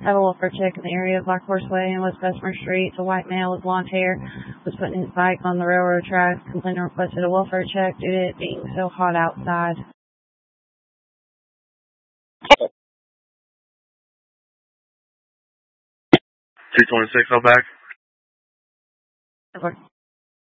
have a welfare check in the area of Black Horse Way and West Bessemer Street. A white male with blonde hair was putting his bike on the railroad tracks. Complainant requested a welfare check due to it being so hot outside. 226, I'm back. Over.